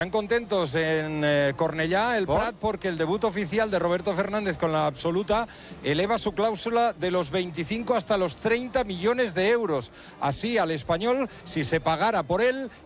Están contentos en Cornellá, el Prat, porque el debut oficial de Roberto Fernández con la absoluta eleva su cláusula de los 25 hasta los 30 millones de euros. Así al Español, si se pagara por él,